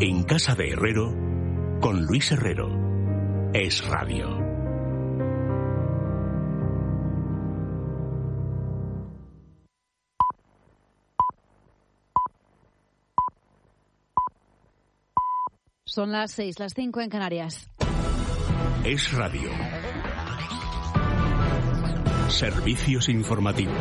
En Casa de Herrero, con Luis Herrero. Es Radio. Son las 6, las 5 en Canarias. Es Radio. Servicios informativos.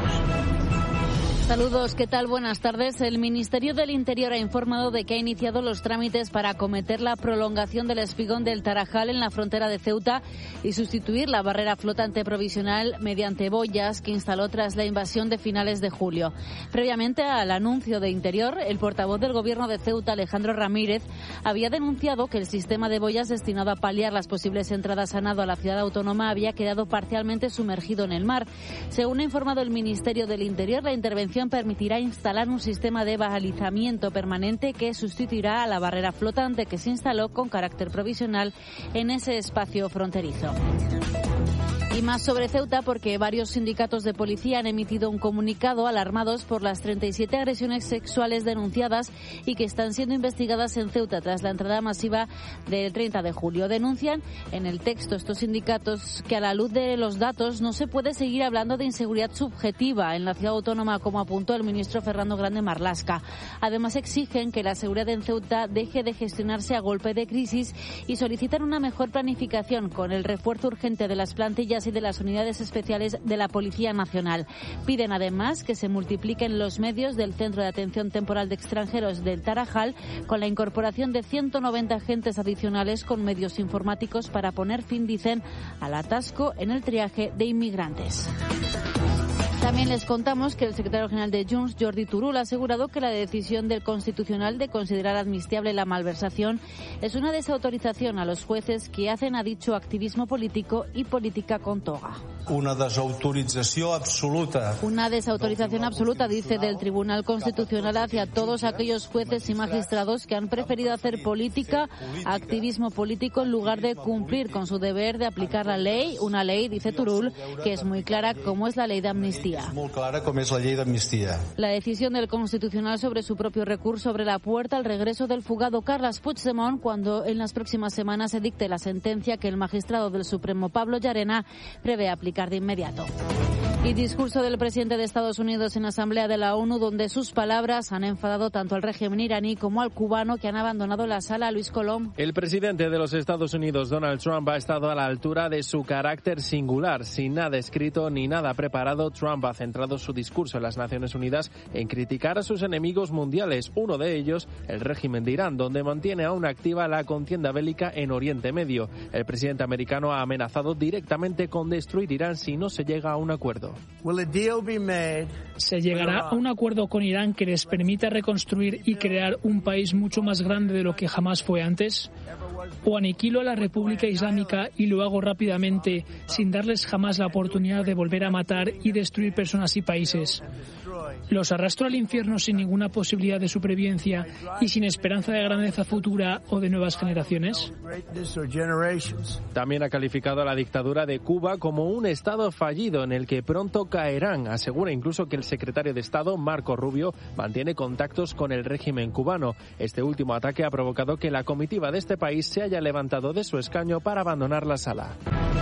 Saludos, ¿qué tal? Buenas tardes. El Ministerio del Interior ha informado de que ha iniciado los trámites para acometer la prolongación del espigón del Tarajal en la frontera de Ceuta y sustituir la barrera flotante provisional mediante boyas que instaló tras la invasión de finales de julio. Previamente al anuncio de Interior, el portavoz del Gobierno de Ceuta, Alejandro Ramírez, había denunciado que el sistema de boyas destinado a paliar las posibles entradas a nado a la ciudad autónoma había quedado parcialmente sumergido en el mar. Según ha informado el Ministerio del Interior, la intervención permitirá instalar un sistema de balizamiento permanente que sustituirá a la barrera flotante que se instaló con carácter provisional en ese espacio fronterizo. Y más sobre Ceuta porque varios sindicatos de policía han emitido un comunicado alarmados por las 37 agresiones sexuales denunciadas y que están siendo investigadas en Ceuta tras la entrada masiva del 30 de julio. Denuncian en el texto estos sindicatos que a la luz de los datos no se puede seguir hablando de inseguridad subjetiva en la ciudad autónoma, como apuntó el ministro Fernando Grande Marlaska. Además exigen que la seguridad en Ceuta deje de gestionarse a golpe de crisis y solicitan una mejor planificación con el refuerzo urgente de las plantillas y de las unidades especiales de la Policía Nacional. Piden además que se multipliquen los medios del Centro de Atención Temporal de Extranjeros del Tarajal con la incorporación de 190 agentes adicionales con medios informáticos para poner fin, dicen, al atasco en el triaje de inmigrantes. También les contamos que el secretario general de Junts, Jordi Turull, ha asegurado que la decisión del Constitucional de considerar admisible la malversación es una desautorización a los jueces que hacen a dicho activismo político y política con toga. Una desautoritzación absoluta. Una desautorización absoluta, dice, del Tribunal Constitucional hacia todos aquellos jueces y magistrados que han preferido hacer política, activismo político, en lugar de cumplir con su deber de aplicar la ley, una ley, dice Turull, que es muy clara como es la ley de amnistía. Molt clara com és la llei d'amnistia. La decisión del Constitucional sobre su propio recurso abre la puerta al regreso del fugado Carles Puigdemont cuando en las próximas semanas se dicte la sentencia que el magistrado del Supremo Pablo Llarena prevé aplicar de inmediato. Y discurso del presidente de Estados Unidos en Asamblea de la ONU, donde sus palabras han enfadado tanto al régimen iraní como al cubano, que han abandonado la sala. Luis Colom. El presidente de los Estados Unidos, Donald Trump, ha estado a la altura de su carácter singular. Sin nada escrito ni nada preparado, Trump ha centrado su discurso en las Naciones Unidas en criticar a sus enemigos mundiales, uno de ellos el régimen de Irán, donde mantiene aún activa la contienda bélica en Oriente Medio. El presidente americano ha amenazado directamente con destruir Irán si no se llega a un acuerdo. ¿Se llegará a un acuerdo con Irán que les permita reconstruir y crear un país mucho más grande de lo que jamás fue antes? ¿O aniquilo a la República Islámica y lo hago rápidamente sin darles jamás la oportunidad de volver a matar y destruir personas y países? ¿Los arrastro al infierno sin ninguna posibilidad de supervivencia y sin esperanza de grandeza futura o de nuevas generaciones? También ha calificado a la dictadura de Cuba como un estado fallido en el que pronto caerán. Asegura incluso que el secretario de Estado, Marco Rubio, mantiene contactos con el régimen cubano. Este último ataque ha provocado que la comitiva de este país se haya levantado de su escaño para abandonar la sala.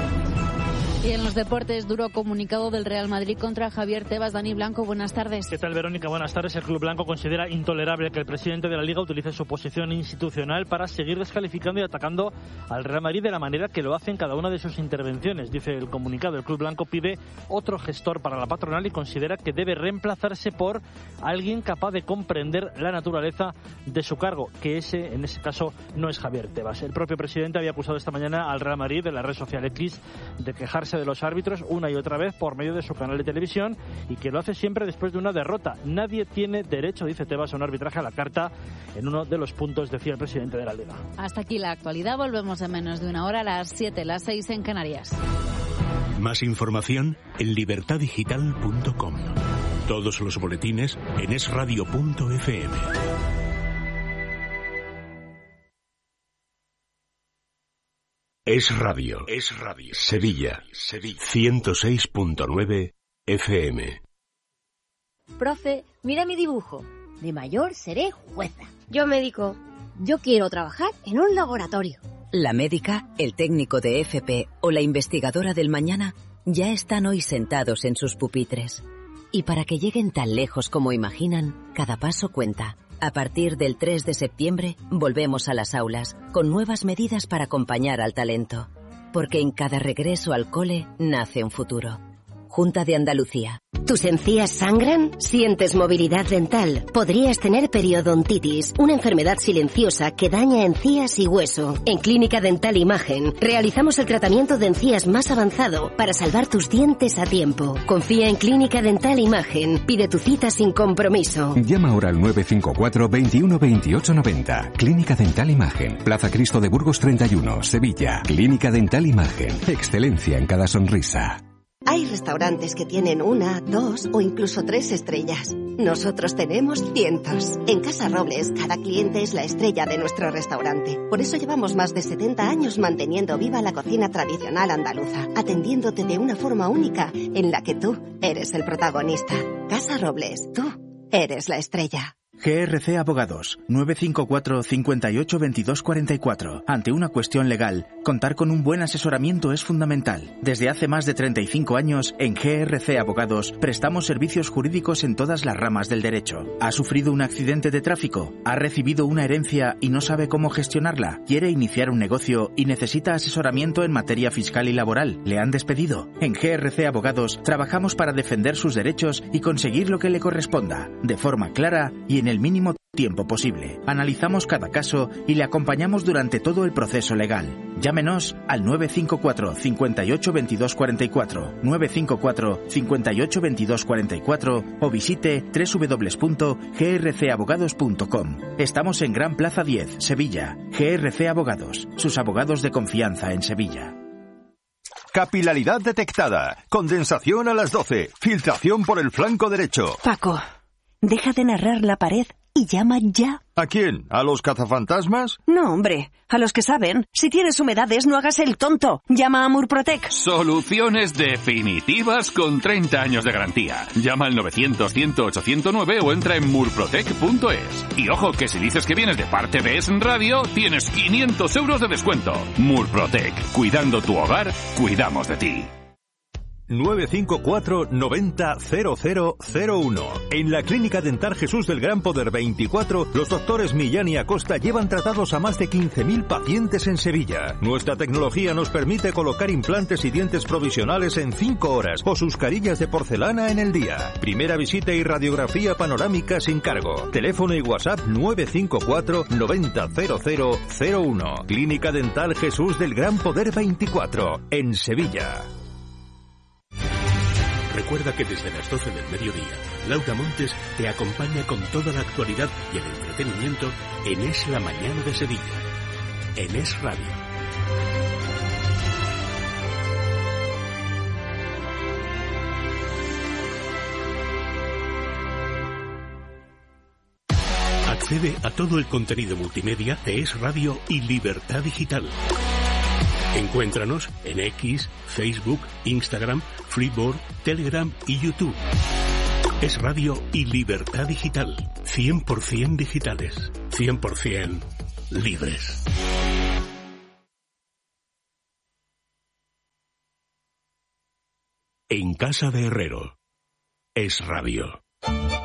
Y en los deportes, duro comunicado del Real Madrid contra Javier Tebas. Dani Blanco, buenas tardes. ¿Qué tal, Verónica? Buenas tardes. El Club Blanco considera intolerable que el presidente de la Liga utilice su posición institucional para seguir descalificando y atacando al Real Madrid de la manera que lo hace en cada una de sus intervenciones. Dice el comunicado, el Club Blanco pide otro gestor para la patronal y considera que debe reemplazarse por alguien capaz de comprender la naturaleza de su cargo, que en ese caso no es Javier Tebas. El propio presidente había acusado esta mañana al Real Madrid de la red social X de quejarse de los árbitros una y otra vez por medio de su canal de televisión y que lo hace siempre después de una derrota. Nadie tiene derecho, dice Tebas, a un arbitraje a la carta en uno de los puntos, decía el presidente de la Liga. Hasta aquí la actualidad. Volvemos en menos de una hora, a las 7, las 6 en Canarias. Más información en libertadigital.com. Todos los boletines en esradio.fm. Es Radio. Sevilla. 106.9 FM. Profe, mira mi dibujo. De mayor seré jueza. Yo médico. Yo quiero trabajar en un laboratorio. La médica, el técnico de FP o la investigadora del mañana ya están hoy sentados en sus pupitres. Y para que lleguen tan lejos como imaginan, cada paso cuenta. A partir del 3 de septiembre, volvemos a las aulas, con nuevas medidas para acompañar al talento. Porque en cada regreso al cole nace un futuro. Junta de Andalucía. ¿Tus encías sangran? ¿Sientes movilidad dental? Podrías tener periodontitis, una enfermedad silenciosa que daña encías y hueso. En Clínica Dental Imagen realizamos el tratamiento de encías más avanzado para salvar tus dientes a tiempo. Confía en Clínica Dental Imagen. Pide tu cita sin compromiso. Llama ahora al 954 21 28 90. Clínica Dental Imagen. Plaza Cristo de Burgos 31, Sevilla. Clínica Dental Imagen. Excelencia en cada sonrisa. Hay restaurantes que tienen 1, 2 o incluso 3 estrellas. Nosotros tenemos cientos. En Casa Robles, cada cliente es la estrella de nuestro restaurante. Por eso llevamos más de 70 años manteniendo viva la cocina tradicional andaluza, atendiéndote de una forma única en la que tú eres el protagonista. Casa Robles, tú eres la estrella. GRC Abogados, 954 58 22 44. Ante una cuestión legal, contar con un buen asesoramiento es fundamental. Desde hace más de 35 años, en GRC Abogados, prestamos servicios jurídicos en todas las ramas del derecho. ¿Ha sufrido un accidente de tráfico? ¿Ha recibido una herencia y no sabe cómo gestionarla? ¿Quiere iniciar un negocio y necesita asesoramiento en materia fiscal y laboral? ¿Le han despedido? En GRC Abogados, trabajamos para defender sus derechos y conseguir lo que le corresponda, de forma clara y en el mínimo tiempo posible. Analizamos cada caso y le acompañamos durante todo el proceso legal. Llámenos al 954 58 22 44, 954 58 22 44 o visite www.grcabogados.com. Estamos en Gran Plaza 10, Sevilla. GRC Abogados, sus abogados de confianza en Sevilla. Capilaridad detectada. Condensación a las 12. Filtración por el flanco derecho. Paco, deja de narrar la pared y llama ya. ¿A quién? ¿A los cazafantasmas? No, hombre, a los que saben. Si tienes humedades, no hagas el tonto. Llama a Murprotec. Soluciones definitivas con 30 años de garantía. Llama al 900-108-109 o entra en murprotec.es. Y ojo, que si dices que vienes de parte de Es Radio, tienes 500 euros de descuento. Murprotec. Cuidando tu hogar, cuidamos de ti. 954 90 0001. En la Clínica Dental Jesús del Gran Poder 24, los doctores Millán y Acosta llevan tratados a más de 15.000 pacientes en Sevilla. Nuestra tecnología nos permite colocar implantes y dientes provisionales en 5 horas o sus carillas de porcelana en el día. Primera visita y radiografía panorámica sin cargo. Teléfono y WhatsApp 954 90 0001. Clínica Dental Jesús del Gran Poder 24, en Sevilla. Recuerda que desde las 12 del mediodía, Laura Montes te acompaña con toda la actualidad y el entretenimiento en Es la Mañana de Sevilla, en Es Radio. Accede a todo el contenido multimedia de Es Radio y Libertad Digital. Encuéntranos en X, Facebook, Instagram, Freeboard, Telegram y YouTube. Es Radio y Libertad Digital. 100% digitales. 100% libres. En casa de Herrero. Es Radio.